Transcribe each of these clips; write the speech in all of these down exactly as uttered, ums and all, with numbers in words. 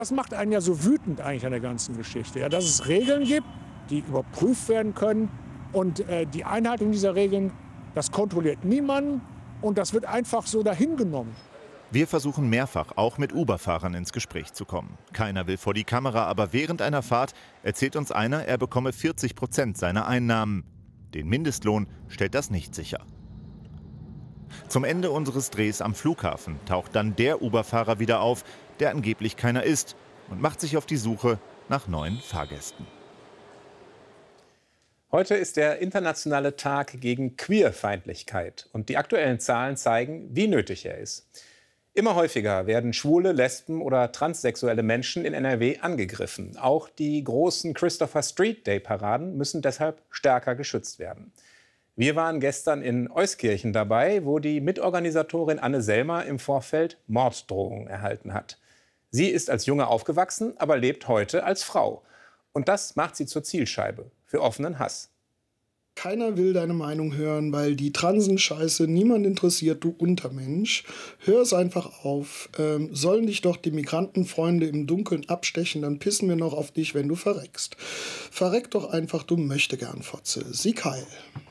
Das macht einen ja so wütend eigentlich an der ganzen Geschichte, ja, dass es Regeln gibt, die überprüft werden können. Und äh, die Einhaltung dieser Regeln, das kontrolliert niemanden und das wird einfach so dahingenommen. Wir versuchen mehrfach, auch mit Uber-Fahrern ins Gespräch zu kommen. Keiner will vor die Kamera, aber während einer Fahrt erzählt uns einer, er bekomme vierzig Prozent seiner Einnahmen. Den Mindestlohn stellt das nicht sicher. Zum Ende unseres Drehs am Flughafen taucht dann der Uber-Fahrer wieder auf, der angeblich keiner ist, und macht sich auf die Suche nach neuen Fahrgästen. Heute ist der internationale Tag gegen Queerfeindlichkeit und die aktuellen Zahlen zeigen, wie nötig er ist. Immer häufiger werden schwule, lesben oder transsexuelle Menschen in N R W angegriffen. Auch die großen Christopher Street Day Paraden müssen deshalb stärker geschützt werden. Wir waren gestern in Euskirchen dabei, wo die Mitorganisatorin Anne Selmer im Vorfeld Morddrohungen erhalten hat. Sie ist als Junge aufgewachsen, aber lebt heute als Frau. Und das macht sie zur Zielscheibe für offenen Hass. Keiner will deine Meinung hören, weil die Transen-Scheiße niemand interessiert, du Untermensch. Hör es einfach auf. Ähm, sollen dich doch die Migrantenfreunde im Dunkeln abstechen, dann pissen wir noch auf dich, wenn du verreckst. Verreck doch einfach, du Möchtegern-Fotze. Sieg heil.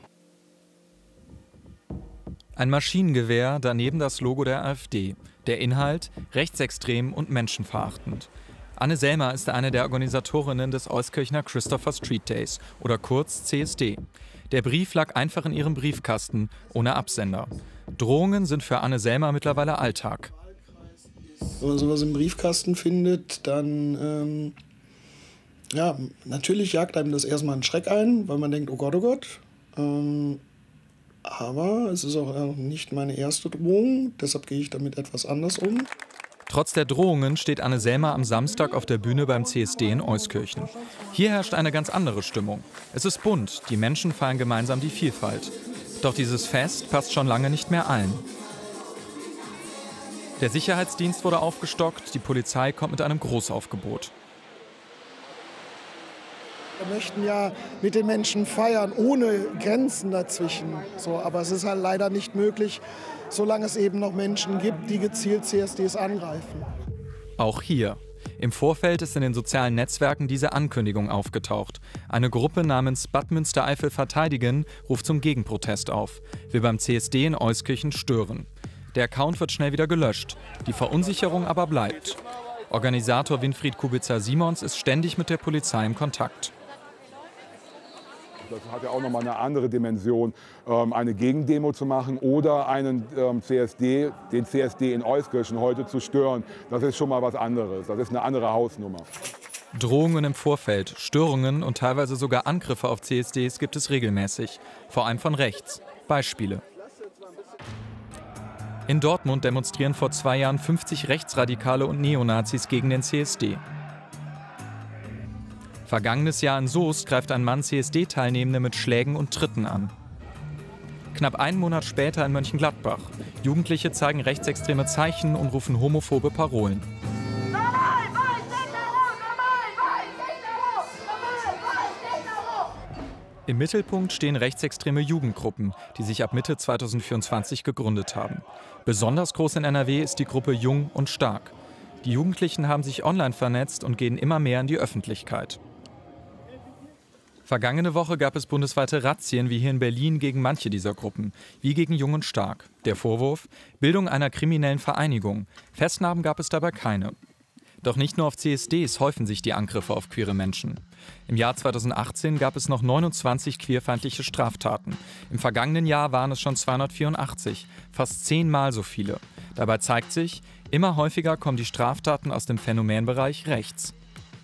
Ein Maschinengewehr, daneben das Logo der AfD. Der Inhalt rechtsextrem und menschenverachtend. Anne Selmer ist eine der Organisatorinnen des Euskirchener Christopher Street Days oder kurz C S D. Der Brief lag einfach in ihrem Briefkasten, ohne Absender. Drohungen sind für Anne Selmer mittlerweile Alltag. Wenn man sowas im Briefkasten findet, dann, ähm, ja, natürlich jagt einem das erstmal einen Schreck ein, weil man denkt, oh Gott, oh Gott. Ähm, aber es ist auch nicht meine erste Drohung, deshalb gehe ich damit etwas anders um. Trotz der Drohungen steht Anne Selmer am Samstag auf der Bühne beim C S D in Euskirchen. Hier herrscht eine ganz andere Stimmung. Es ist bunt, die Menschen feiern gemeinsam die Vielfalt. Doch dieses Fest passt schon lange nicht mehr allen. Der Sicherheitsdienst wurde aufgestockt, die Polizei kommt mit einem Großaufgebot. Wir möchten ja mit den Menschen feiern, ohne Grenzen dazwischen. So, aber es ist halt leider nicht möglich, solange es eben noch Menschen gibt, die gezielt C S Ds angreifen. Auch hier. Im Vorfeld ist in den sozialen Netzwerken diese Ankündigung aufgetaucht. Eine Gruppe namens Bad Münstereifel verteidigen ruft zum Gegenprotest auf. Will beim C S D in Euskirchen stören. Der Account wird schnell wieder gelöscht. Die Verunsicherung aber bleibt. Organisator Winfried Kubica-Simons ist ständig mit der Polizei im Kontakt. Das hat ja auch nochmal eine andere Dimension, eine Gegendemo zu machen oder einen C S D, den C S D in Euskirchen heute zu stören. Das ist schon mal was anderes. Das ist eine andere Hausnummer. Drohungen im Vorfeld, Störungen und teilweise sogar Angriffe auf C S Ds gibt es regelmäßig. Vor allem von rechts. Beispiele. In Dortmund demonstrieren vor zwei Jahren fünfzig Rechtsradikale und Neonazis gegen den C S D. Vergangenes Jahr in Soest greift ein Mann C S D-Teilnehmende mit Schlägen und Tritten an. Knapp einen Monat später in Mönchengladbach. Jugendliche zeigen rechtsextreme Zeichen und rufen homophobe Parolen. Im Mittelpunkt stehen rechtsextreme Jugendgruppen, die sich ab Mitte zweitausendvierundzwanzig gegründet haben. Besonders groß in N R W ist die Gruppe Jung und Stark. Die Jugendlichen haben sich online vernetzt und gehen immer mehr in die Öffentlichkeit. Vergangene Woche gab es bundesweite Razzien wie hier in Berlin gegen manche dieser Gruppen, wie gegen Jung und Stark. Der Vorwurf: Bildung einer kriminellen Vereinigung. Festnahmen gab es dabei keine. Doch nicht nur auf C S Ds häufen sich die Angriffe auf queere Menschen. Im Jahr zweitausendachtzehn gab es noch neunundzwanzig queerfeindliche Straftaten. Im vergangenen Jahr waren es schon zweihundertvierundachtzig, fast zehnmal so viele. Dabei zeigt sich, immer häufiger kommen die Straftaten aus dem Phänomenbereich rechts.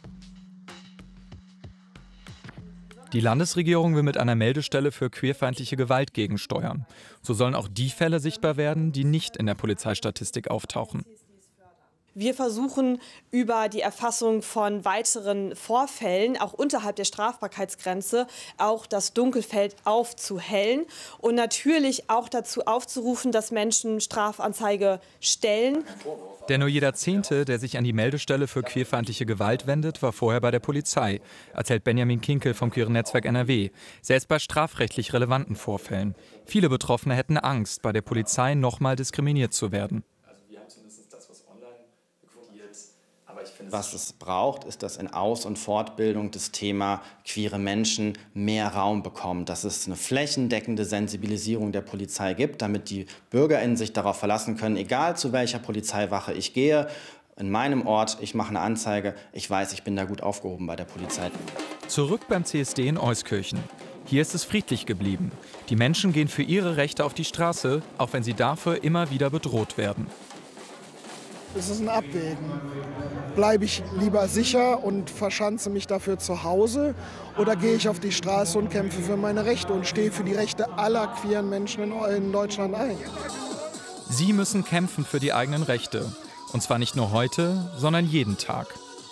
Die Landesregierung will mit einer Meldestelle für queerfeindliche Gewalt gegensteuern. So sollen auch die Fälle sichtbar werden, die nicht in der Polizeistatistik auftauchen. Wir versuchen über die Erfassung von weiteren Vorfällen, auch unterhalb der Strafbarkeitsgrenze, auch das Dunkelfeld aufzuhellen und natürlich auch dazu aufzurufen, dass Menschen Strafanzeige stellen. Denn nur jeder Zehnte, der sich an die Meldestelle für queerfeindliche Gewalt wendet, war vorher bei der Polizei, erzählt Benjamin Kinkel vom Queeren Netzwerk N R W. Selbst bei strafrechtlich relevanten Vorfällen. Viele Betroffene hätten Angst, bei der Polizei nochmal diskriminiert zu werden. Was es braucht, ist, dass in Aus- und Fortbildung das Thema queere Menschen mehr Raum bekommt, dass es eine flächendeckende Sensibilisierung der Polizei gibt, damit die BürgerInnen sich darauf verlassen können, egal zu welcher Polizeiwache ich gehe, in meinem Ort, ich mache eine Anzeige, ich weiß, ich bin da gut aufgehoben bei der Polizei. Zurück beim C S D in Euskirchen. Hier ist es friedlich geblieben. Die Menschen gehen für ihre Rechte auf die Straße, auch wenn sie dafür immer wieder bedroht werden. Es ist ein Abwägen. Bleibe ich lieber sicher und verschanze mich dafür zu Hause oder gehe ich auf die Straße und kämpfe für meine Rechte und stehe für die Rechte aller queeren Menschen in Deutschland ein? Sie müssen kämpfen für die eigenen Rechte. Und zwar nicht nur heute, sondern jeden Tag.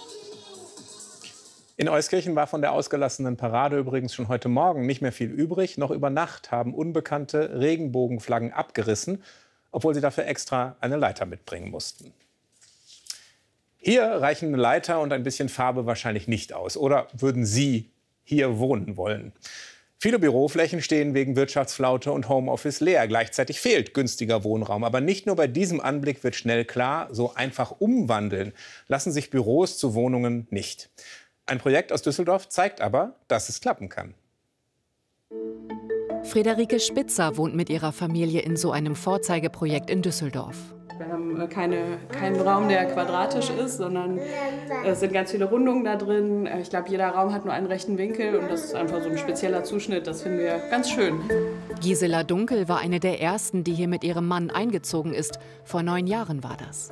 In Euskirchen war von der ausgelassenen Parade übrigens schon heute Morgen nicht mehr viel übrig. Noch über Nacht haben Unbekannte Regenbogenflaggen abgerissen, obwohl sie dafür extra eine Leiter mitbringen mussten. Hier reichen eine Leiter und ein bisschen Farbe wahrscheinlich nicht aus. Oder würden Sie hier wohnen wollen? Viele Büroflächen stehen wegen Wirtschaftsflaute und Homeoffice leer. Gleichzeitig fehlt günstiger Wohnraum. Aber nicht nur bei diesem Anblick wird schnell klar, so einfach umwandeln lassen sich Büros zu Wohnungen nicht. Ein Projekt aus Düsseldorf zeigt aber, dass es klappen kann. Friederike Spitzer wohnt mit ihrer Familie in so einem Vorzeigeprojekt in Düsseldorf. Wir haben keine, keinen Raum, der quadratisch ist, sondern es sind ganz viele Rundungen da drin. Ich glaube, jeder Raum hat nur einen rechten Winkel und das ist einfach so ein spezieller Zuschnitt. Das finden wir ganz schön. Gisela Dunkel war eine der ersten, die hier mit ihrem Mann eingezogen ist. Vor neun Jahren war das.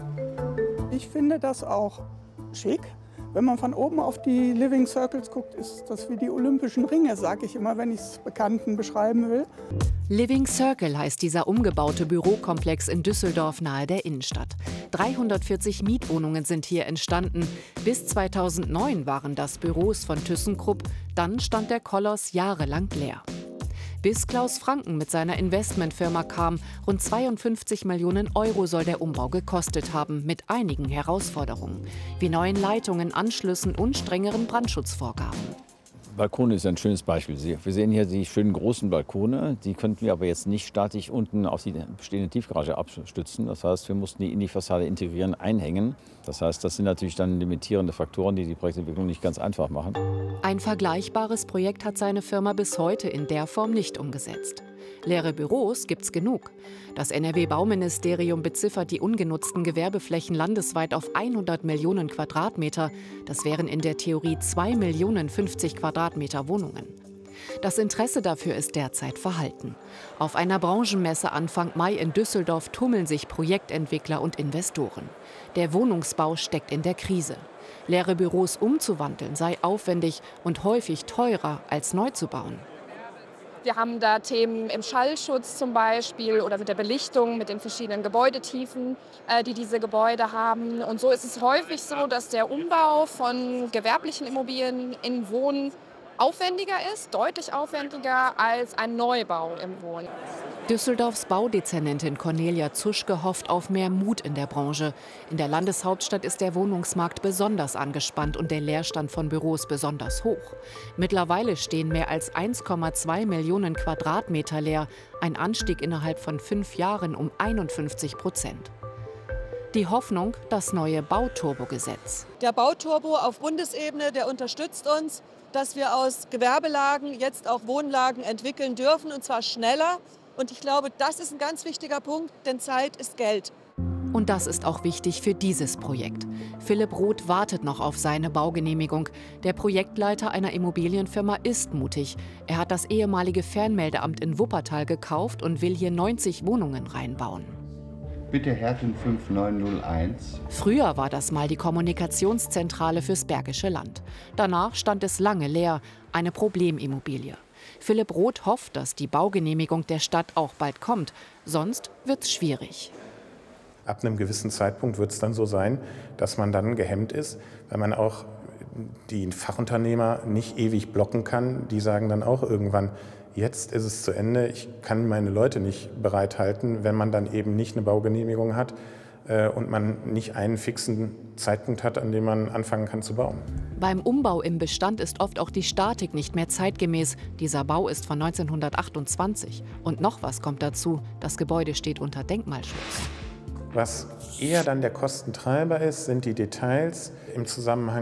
Ich finde das auch schick. Wenn man von oben auf die Living Circles guckt, ist das wie die Olympischen Ringe, sage ich immer, wenn ich es Bekannten beschreiben will. Living Circle heißt dieser umgebaute Bürokomplex in Düsseldorf nahe der Innenstadt. dreihundertvierzig Mietwohnungen sind hier entstanden. Bis zweitausendneun waren das Büros von ThyssenKrupp. Dann stand der Koloss jahrelang leer. Bis Klaus Franken mit seiner Investmentfirma kam. Rund zweiundfünfzig Millionen Euro soll der Umbau gekostet haben, mit einigen Herausforderungen, wie neuen Leitungen, Anschlüssen und strengeren Brandschutzvorgaben. Balkone ist ein schönes Beispiel. Wir sehen hier die schönen großen Balkone. Die könnten wir aber jetzt nicht statisch unten auf die bestehende Tiefgarage abstützen. Das heißt, wir mussten die in die Fassade integrieren, einhängen. Das heißt, das sind natürlich dann limitierende Faktoren, die die Projektentwicklung nicht ganz einfach machen. Ein vergleichbares Projekt hat seine Firma bis heute in der Form nicht umgesetzt. Leere Büros gibt's genug. Das N R W-Bauministerium beziffert die ungenutzten Gewerbeflächen landesweit auf hundert Millionen Quadratmeter. Das wären in der Theorie zwei Millionen fünfzig Quadratmeter Wohnungen. Das Interesse dafür ist derzeit verhalten. Auf einer Branchenmesse Anfang Mai in Düsseldorf tummeln sich Projektentwickler und Investoren. Der Wohnungsbau steckt in der Krise. Leere Büros umzuwandeln sei aufwendig und häufig teurer als neu zu bauen. Wir haben da Themen im Schallschutz zum Beispiel oder mit der Belichtung, mit den verschiedenen Gebäudetiefen, äh, die diese Gebäude haben. Und so ist es häufig so, dass der Umbau von gewerblichen Immobilien in Wohnen aufwendiger ist, deutlich aufwendiger als ein Neubau im Wohnen. Düsseldorfs Baudezernentin Cornelia Zuschke hofft auf mehr Mut in der Branche. In der Landeshauptstadt ist der Wohnungsmarkt besonders angespannt und der Leerstand von Büros besonders hoch. Mittlerweile stehen mehr als eins Komma zwei Millionen Quadratmeter leer, ein Anstieg innerhalb von fünf Jahren um einundfünfzig Prozent. Die Hoffnung, das neue Bauturbo-Gesetz. Der Bauturbo auf Bundesebene, der unterstützt uns, dass wir aus Gewerbelagen jetzt auch Wohnlagen entwickeln dürfen, und zwar schneller. Und ich glaube, das ist ein ganz wichtiger Punkt, denn Zeit ist Geld. Und das ist auch wichtig für dieses Projekt. Philipp Roth wartet noch auf seine Baugenehmigung. Der Projektleiter einer Immobilienfirma ist mutig. Er hat das ehemalige Fernmeldeamt in Wuppertal gekauft und will hier neunzig Wohnungen reinbauen. Bitte Herten fünf neun null eins. Früher war das mal die Kommunikationszentrale fürs Bergische Land. Danach stand es lange leer, eine Problemimmobilie. Philipp Roth hofft, dass die Baugenehmigung der Stadt auch bald kommt. Sonst wird's schwierig. Ab einem gewissen Zeitpunkt wird es dann so sein, dass man dann gehemmt ist, weil man auch die Fachunternehmer nicht ewig blocken kann. Die sagen dann auch irgendwann, jetzt ist es zu Ende, ich kann meine Leute nicht bereithalten, wenn man dann eben nicht eine Baugenehmigung hat äh, und man nicht einen fixen Zeitpunkt hat, an dem man anfangen kann zu bauen. Beim Umbau im Bestand ist oft auch die Statik nicht mehr zeitgemäß. Dieser Bau ist von neunzehnhundertachtundzwanzig. Und noch was kommt dazu, das Gebäude steht unter Denkmalschutz. Was eher dann der Kostentreiber ist, sind die Details im Zusammenhang